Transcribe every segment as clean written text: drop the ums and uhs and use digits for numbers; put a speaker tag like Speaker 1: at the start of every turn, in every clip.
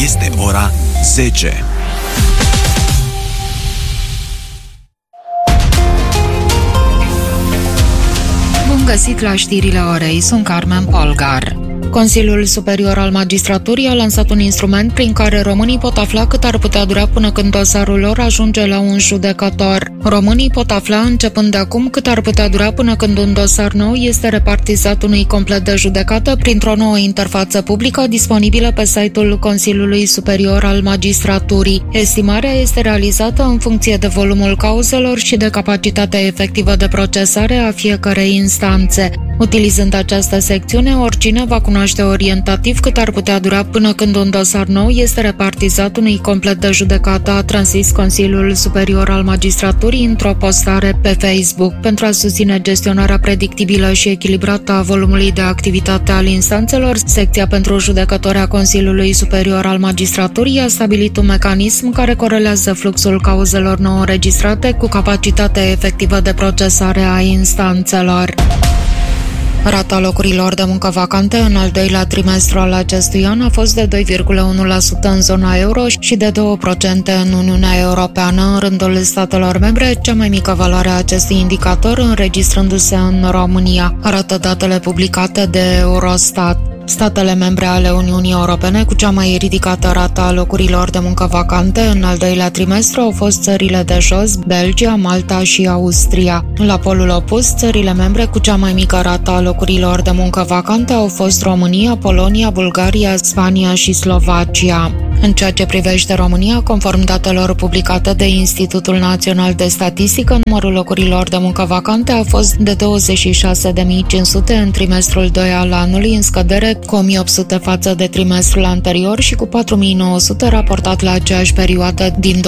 Speaker 1: Este ora 10.
Speaker 2: Bun găsit la știrile orei, sunt Carmen Polgar. Consiliul Superior al Magistraturii a lansat un instrument prin care românii pot afla cât ar putea dura până când dosarul lor ajunge la un judecător. Românii pot afla începând de acum cât ar putea dura până când un dosar nou este repartizat unui complet de judecată printr-o nouă interfață publică disponibilă pe site-ul Consiliului Superior al Magistraturii. Estimarea este realizată în funcție de volumul cauzelor și de capacitatea efectivă de procesare a fiecărei instanțe. Utilizând această secțiune, oricine va cunoaște orientativ cât ar putea dura până când un dosar nou este repartizat unui complet de judecată, a transmis Consiliul Superior al Magistraturii într-o postare pe Facebook. Pentru a susține gestionarea predictibilă și echilibrată a volumului de activitate al instanțelor, secția pentru judecători a Consiliului Superior al Magistraturii a stabilit un mecanism care corelează fluxul cauzelor nou înregistrate cu capacitatea efectivă de procesare a instanțelor. Rata locurilor de muncă vacante în al doilea trimestru al acestui an a fost de 2,1% în zona euro și de 2% în Uniunea Europeană, în rândul statelor membre, cea mai mică valoare a acestui indicator înregistrându-se în România, arată datele publicate de Eurostat. Statele membre ale Uniunii Europene cu cea mai ridicată rată a locurilor de muncă vacante în al doilea trimestru au fost țările de jos, Belgia, Malta și Austria. La polul opus, țările membre cu cea mai mică rată a locurilor de muncă vacante au fost România, Polonia, Bulgaria, Spania și Slovacia. În ceea ce privește România, conform datelor publicate de Institutul Național de Statistică, numărul locurilor de muncă vacante a fost de 26.500 în trimestrul 2 al anului, în scădere cu 1.800 față de trimestrul anterior și cu 4.900 raportat la aceeași perioadă din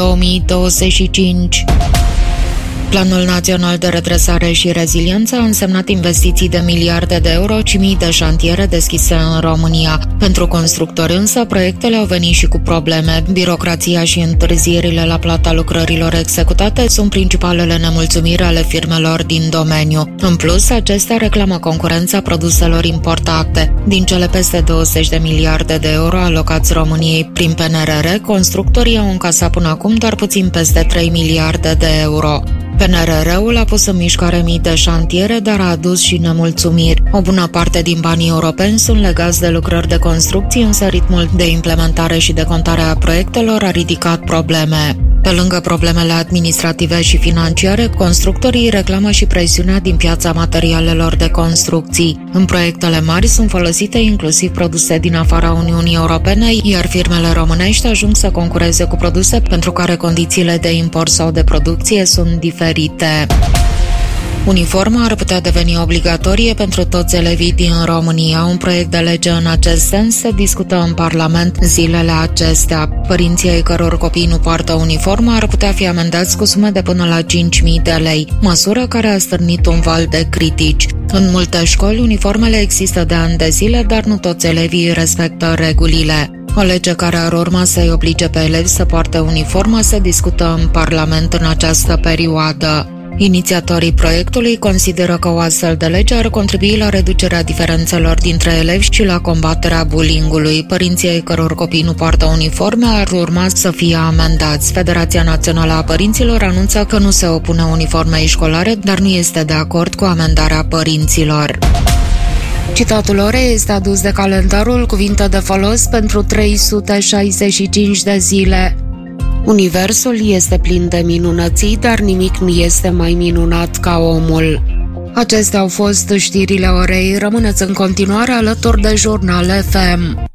Speaker 2: 2025. Planul Național de Redresare și Reziliență a însemnat investiții de miliarde de euro și mii de șantiere deschise în România. Pentru constructori însă, proiectele au venit și cu probleme. Birocrația și întârzierile la plata lucrărilor executate sunt principalele nemulțumiri ale firmelor din domeniu. În plus, acestea reclamă concurența produselor importate. Din cele peste 20 de miliarde de euro alocați României prin PNRR, constructorii au încasat până acum doar puțin peste 3 miliarde de euro. PNRR-ul a pus în mișcare mii de șantiere, dar a adus și nemulțumiri. O bună parte din banii europeni sunt legați de lucrări de construcții, însă ritmul de implementare și de contare a proiectelor a ridicat probleme. Pe lângă problemele administrative și financiare, constructorii reclamă și presiunea din piața materialelor de construcții. În proiectele mari sunt folosite inclusiv produse din afara Uniunii Europene, iar firmele românești ajung să concureze cu produse pentru care condițiile de import sau de producție sunt diferite. Uniforma ar putea deveni obligatorie pentru toți elevii din România. Un proiect de lege în acest sens se discută în Parlament zilele acestea. Părinții ai căror copii nu poartă uniformă ar putea fi amendați cu sume de până la 5.000 de lei, măsură care a stârnit un val de critici. În multe școli, uniformele există de ani de zile, dar nu toți elevii respectă regulile. O lege care ar urma să-i oblige pe elevi să poarte uniformă se discută în Parlament în această perioadă. Inițiatorii proiectului consideră că o astfel de lege ar contribui la reducerea diferențelor dintre elevi și la combaterea bullying-ului. Părinții ai căror copii nu poartă uniforme ar urma să fie amendați. Federația Națională a Părinților anunță că nu se opune uniformei școlare, dar nu este de acord cu amendarea părinților. Citatul orei este adus de calendarul Cuvinte de folos pentru 365 de zile. Universul este plin de minunății, dar nimic nu este mai minunat ca omul. Acestea au fost știrile orei. Rămâneți în continuare alături de Jurnal FM.